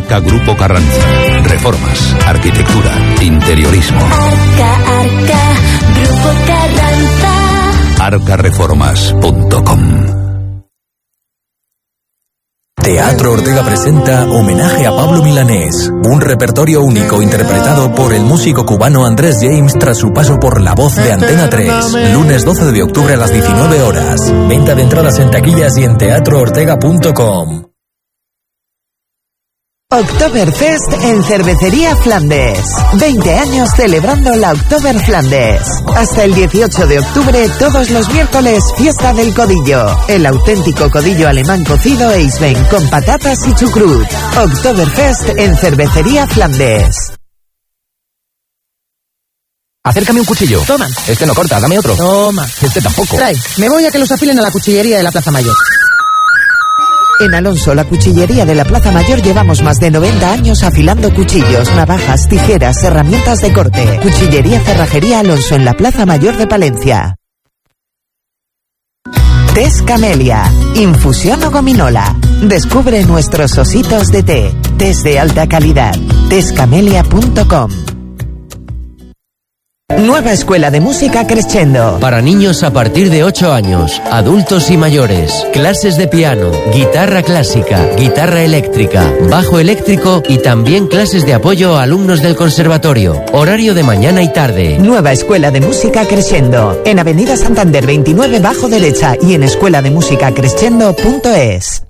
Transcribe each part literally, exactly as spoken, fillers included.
Arca Grupo Carranza. Reformas, arquitectura, interiorismo. Arca, Arca, Grupo Carranza. arca reformas punto com. Teatro Ortega presenta Homenaje a Pablo Milanés, un repertorio único interpretado por el músico cubano Andrés James tras su paso por La Voz de Antena tres, lunes doce de octubre a las diecinueve horas. Venta de entradas en taquillas y en teatro ortega punto com. Oktoberfest en Cervecería Flandes. veinte años celebrando la Oktober Flandes. Hasta el dieciocho de octubre, todos los miércoles, fiesta del codillo. El auténtico codillo alemán cocido Eisbein con patatas y chucrut. Oktoberfest en Cervecería Flandes. Acércame un cuchillo. Toma. Este no corta, dame otro. Toma. Este tampoco. Trae. Me voy a que los afilen a la cuchillería de la Plaza Mayor. En Alonso, la cuchillería de la Plaza Mayor, llevamos más de noventa años afilando cuchillos, navajas, tijeras, herramientas de corte. Cuchillería Cerrajería Alonso en la Plaza Mayor de Palencia. Tés Camelia, infusión o gominola. Descubre nuestros ositos de té. Tés de alta calidad. tés camelia punto com. Nueva Escuela de Música Crescendo. Para niños a partir de ocho años, adultos y mayores. Clases de piano, guitarra clásica, guitarra eléctrica, bajo eléctrico y también clases de apoyo a alumnos del conservatorio. Horario de mañana y tarde. Nueva Escuela de Música Crescendo. En Avenida Santander veintinueve bajo derecha y en escuela de música crescendo punto es.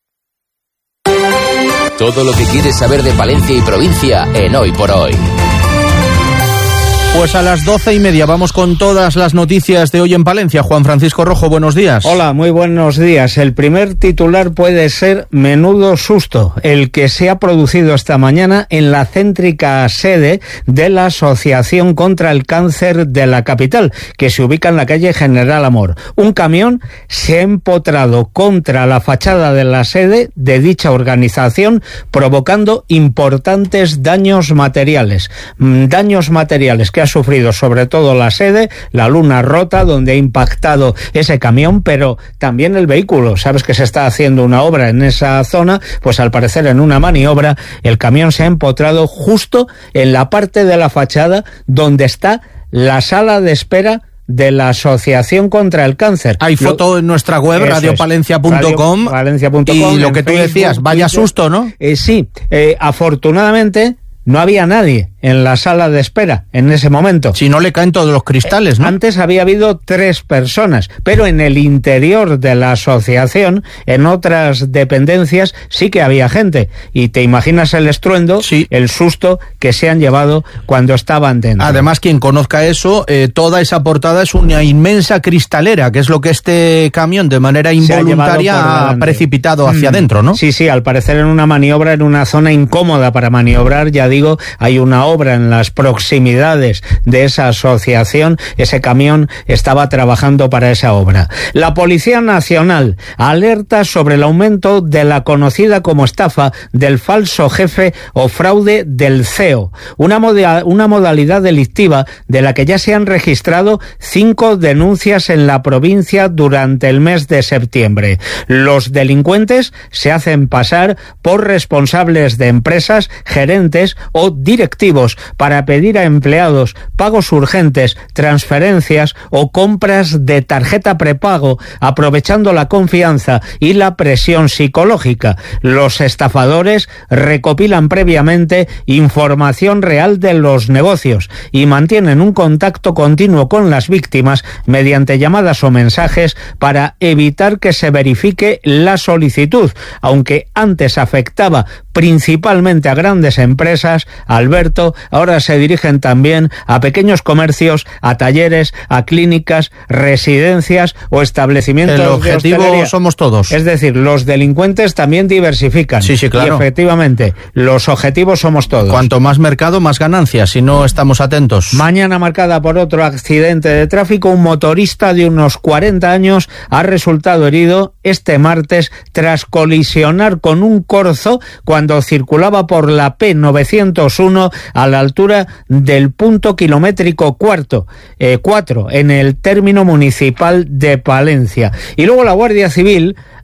Todo lo que quieres saber de Palencia y provincia en Hoy por Hoy. Pues a las doce y media vamos con todas las noticias de hoy en Palencia. Juan Francisco Rojo, buenos días. Hola, muy buenos días. El primer titular puede ser menudo susto, el que se ha producido esta mañana en la céntrica sede de la Asociación contra el Cáncer de la capital, que se ubica en la calle General Amor. Un camión se ha empotrado contra la fachada de la sede de dicha organización, provocando importantes daños materiales. Daños materiales que ha sufrido sobre todo la sede, la luna rota donde ha impactado ese camión, pero también el vehículo. Sabes que se está haciendo una obra en esa zona, pues al parecer en una maniobra el camión se ha empotrado justo en la parte de la fachada donde está la sala de espera de la Asociación contra el Cáncer. Hay foto lo, en nuestra web, radio palencia punto com, y lo que tú Facebook, decías, vaya Twitter, susto, ¿no? Eh, sí, eh, afortunadamente no había nadie en la sala de espera en ese momento. Si no, le caen todos los cristales, ¿no? Antes había habido tres personas, pero en el interior de la asociación, en otras dependencias, sí que había gente. Y te imaginas el estruendo, sí, el susto que se han llevado cuando estaban dentro. Además, quien conozca eso, eh, toda esa portada es una inmensa cristalera, que es lo que este camión de manera involuntaria ha, ha precipitado hacia mm. adentro, ¿no? Sí, sí, al parecer en una maniobra, en una zona incómoda para maniobrar, ya digo, hay una obra en las proximidades de esa asociación, ese camión estaba trabajando para esa obra. La Policía Nacional alerta sobre el aumento de la conocida como estafa del falso jefe o fraude del C E O, una, moda, una modalidad delictiva de la que ya se han registrado cinco denuncias en la provincia durante el mes de septiembre. Los delincuentes se hacen pasar por responsables de empresas, gerentes o directivos para pedir a empleados pagos urgentes, transferencias o compras de tarjeta prepago, aprovechando la confianza y la presión psicológica. Los estafadores recopilan previamente información real de los negocios y mantienen un contacto continuo con las víctimas mediante llamadas o mensajes para evitar que se verifique la solicitud. Aunque antes afectaba principalmente a grandes empresas, Alberto, ahora se dirigen también a pequeños comercios, a talleres, a clínicas, residencias o establecimientos de hostelería. El objetivo somos todos. Es decir, los delincuentes también diversifican. Sí, sí, claro. Y efectivamente, los objetivos somos todos. Cuanto más mercado, más ganancias, si no estamos atentos. Mañana marcada por otro accidente de tráfico, un motorista de unos cuarenta años ha resultado herido este martes tras colisionar con un corzo cuando circulaba por la P novecientos uno a la altura del punto kilométrico cuarto, eh, cuatro en el término municipal de Palencia. Y luego la Guardia Civil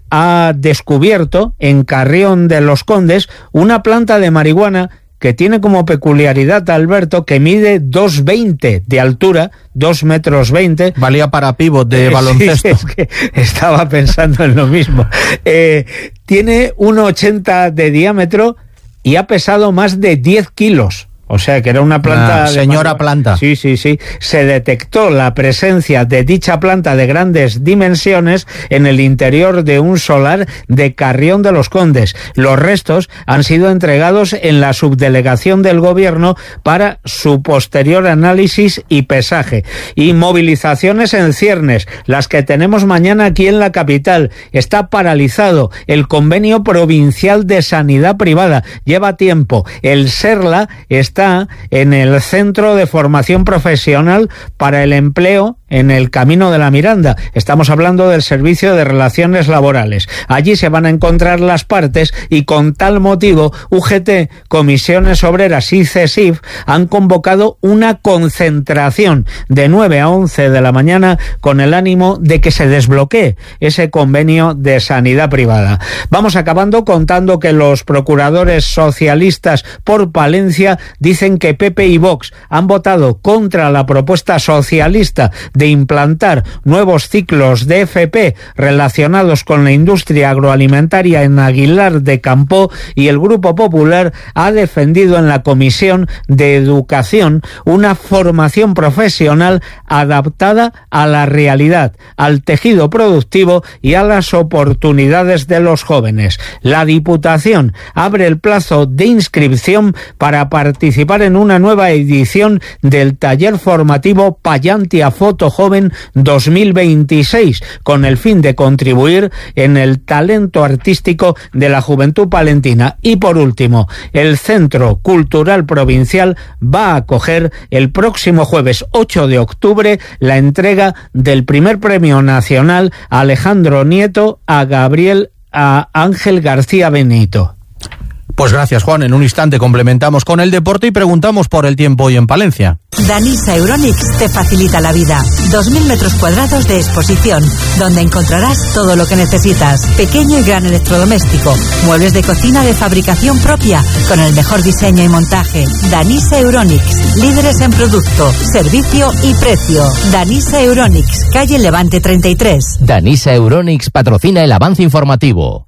ha descubierto en Carrión de los Condes una planta de marihuana que tiene como peculiaridad, Alberto, que mide dos veinte de altura, dos metros veinte. Valía para pívot de baloncesto. Sí, es que estaba pensando en lo mismo. Eh, tiene uno ochenta de diámetro y ha pesado más de diez kilos. O sea, que era una planta... Ah, señora de... planta. Sí, sí, sí. Se detectó la presencia de dicha planta de grandes dimensiones en el interior de un solar de Carrión de los Condes. Los restos han sido entregados en la subdelegación del gobierno para su posterior análisis y pesaje. Y movilizaciones en ciernes, las que tenemos mañana aquí en la capital. Está paralizado el convenio provincial de sanidad privada. Lleva tiempo. El SERLA está está en el Centro de Formación Profesional para el Empleo en el Camino de la Miranda. Estamos hablando del Servicio de Relaciones Laborales. Allí se van a encontrar las partes y con tal motivo U G T, Comisiones Obreras y CESIF han convocado una concentración de nueve a once de la mañana con el ánimo de que se desbloquee ese convenio de sanidad privada. Vamos acabando contando que los procuradores socialistas por Palencia dicen que P P y Vox han votado contra la propuesta socialista de implantar nuevos ciclos de F P relacionados con la industria agroalimentaria en Aguilar de Campoo, y el Grupo Popular ha defendido en la Comisión de Educación una formación profesional adaptada a la realidad, al tejido productivo y a las oportunidades de los jóvenes. La Diputación abre el plazo de inscripción para participar en una nueva edición del taller formativo Pallantia Foto Joven dos mil veintiséis, con el fin de contribuir en el talento artístico de la juventud palentina. Y por último, el Centro Cultural Provincial va a acoger el próximo jueves ocho de octubre la entrega del primer premio nacional a Alejandro Nieto, a Gabriel, a Ángel García Benito. Pues gracias, Juan. En un instante complementamos con el deporte y preguntamos por el tiempo hoy en Palencia. Danisa Euronics te facilita la vida. Dos mil metros cuadrados de exposición, donde encontrarás todo lo que necesitas. Pequeño y gran electrodoméstico, muebles de cocina de fabricación propia, con el mejor diseño y montaje. Danisa Euronics, líderes en producto, servicio y precio. Danisa Euronics, calle Levante treinta y tres. Danisa Euronics patrocina el avance informativo.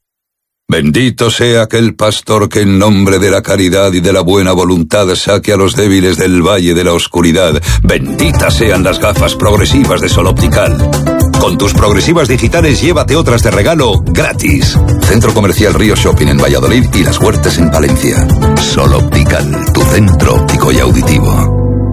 Bendito sea aquel pastor que en nombre de la caridad y de la buena voluntad saque a los débiles del valle de la oscuridad. Benditas sean las gafas progresivas de Sol Optical. Con tus progresivas digitales llévate otras de regalo gratis. Centro Comercial Río Shopping en Valladolid y Las Huertas en Palencia. Sol Optical, tu centro óptico y auditivo.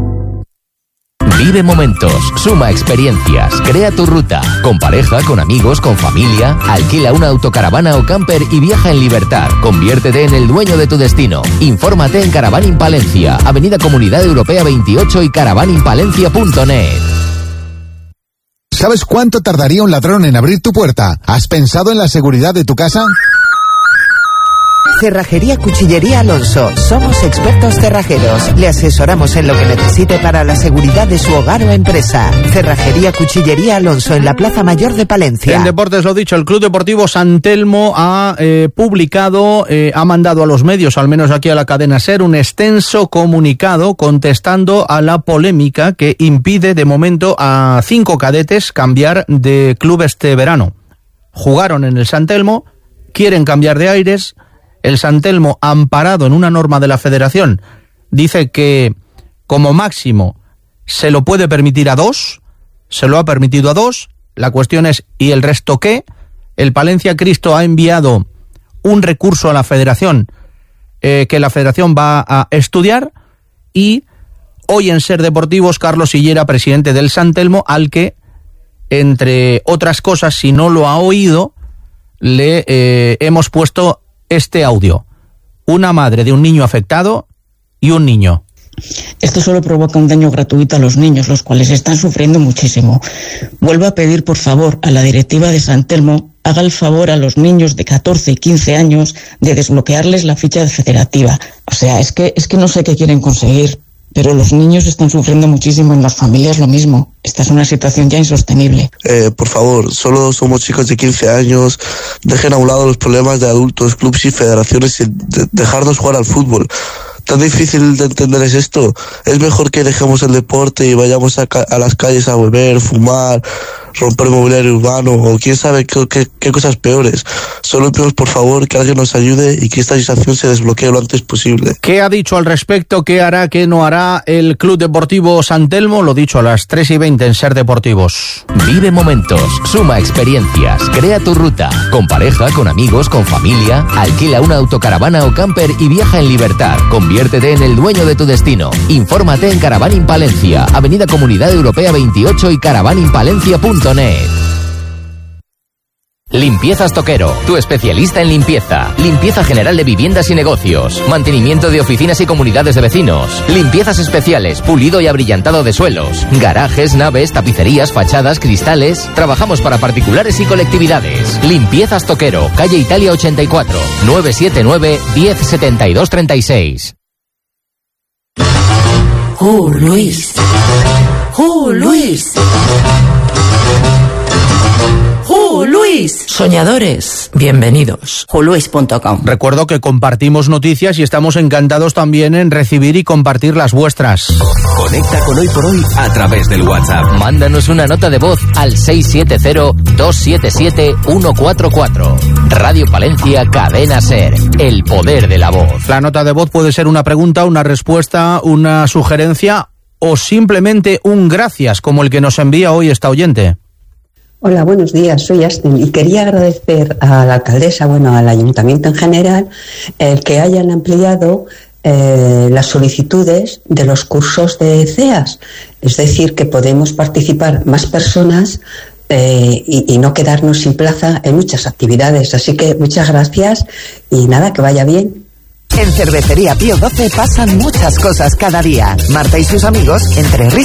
Vive momentos, suma experiencias, crea tu ruta. Con pareja, con amigos, con familia. Alquila una autocaravana o camper y viaja en libertad. Conviértete en el dueño de tu destino. Infórmate en Caravaning Palencia, Avenida Comunidad Europea veintiocho y caravaning palencia punto net. ¿Sabes cuánto tardaría un ladrón en abrir tu puerta? ¿Has pensado en la seguridad de tu casa? Cerrajería Cuchillería Alonso. Somos expertos cerrajeros. Le asesoramos en lo que necesite para la seguridad de su hogar o empresa. Cerrajería Cuchillería Alonso en la Plaza Mayor de Palencia. En deportes, lo dicho, el Club Deportivo San Telmo ha eh, publicado, eh, ha mandado a los medios, al menos aquí a la cadena SER, un extenso comunicado contestando a la polémica que impide de momento a cinco cadetes cambiar de club este verano. Jugaron en el San Telmo, quieren cambiar de aires. El San Telmo, amparado en una norma de la Federación, dice que como máximo se lo puede permitir a dos, se lo ha permitido a dos. La cuestión es, ¿y el resto qué? El Palencia Cristo ha enviado un recurso a la Federación eh, que la Federación va a estudiar, y hoy en Ser Deportivos, Carlos Sillera, presidente del San Telmo, al que, entre otras cosas, si no lo ha oído, le eh, hemos puesto este audio. Una madre de un niño afectado y un niño. Esto solo provoca un daño gratuito a los niños, los cuales están sufriendo muchísimo. Vuelvo a pedir, por favor, a la directiva de San Telmo, haga el favor a los niños de catorce y quince años de desbloquearles la ficha federativa. O sea, es que, es que no sé qué quieren conseguir. pero los niños están sufriendo muchísimo, en las familias lo mismo. Esta es una situación ya insostenible. Eh, por favor, solo somos chicos de quince años, dejen a un lado los problemas de adultos, clubes y federaciones y de- dejarnos jugar al fútbol. ¿Tan difícil de entender es esto? Es mejor que dejemos el deporte y vayamos a, ca- a las calles a beber, fumar, romper mobiliario urbano o quién sabe qué, qué, qué cosas peores. Solo pedimos por favor que alguien nos ayude y que esta situación se desbloquee lo antes posible. ¿Qué ha dicho al respecto? ¿Qué hará, qué no hará el Club Deportivo San Telmo? Lo dicho a las tres y veinte en Ser Deportivos. Vive momentos, suma experiencias, crea tu ruta. Con pareja, con amigos, con familia. Alquila una autocaravana o camper y viaja en libertad. Conviértete en el dueño de tu destino. Infórmate en Caravaning Palencia, Avenida Comunidad Europea veintiocho y caravaning palencia punto net. Limpiezas Toquero, tu especialista en limpieza. Limpieza general de viviendas y negocios. Mantenimiento de oficinas y comunidades de vecinos. Limpiezas especiales, pulido y abrillantado de suelos. Garajes, naves, tapicerías, fachadas, cristales. Trabajamos para particulares y colectividades. Limpiezas Toquero, calle Italia ochenta y cuatro, nueve siete nueve, diez setenta y dos treinta y seis. ¡Oh, Luis! ¡Oh, Luis! ¡Oh, Luis! Soñadores, bienvenidos. oh luis punto com. Recuerdo que compartimos noticias y estamos encantados también en recibir y compartir las vuestras. Conecta con Hoy por Hoy a través del WhatsApp. Mándanos una nota de voz al seis siete cero, dos siete siete, uno cuatro cuatro. Radio Palencia, Cadena Ser. El poder de la voz. La nota de voz puede ser una pregunta, una respuesta, una sugerencia o simplemente un gracias, como el que nos envía hoy esta oyente. Hola, buenos días, soy Aston y quería agradecer a la alcaldesa, bueno, al ayuntamiento en general, el que hayan ampliado eh, las solicitudes de los cursos de C E A S, es decir, que podemos participar más personas eh, y, y no quedarnos sin plaza en muchas actividades, así que muchas gracias y nada, que vaya bien. En Cervecería Pío doce pasan muchas cosas cada día. Marta y sus amigos, entre risas